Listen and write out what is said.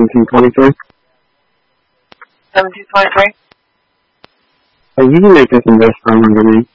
1723. 1723? You can make this invest for under me.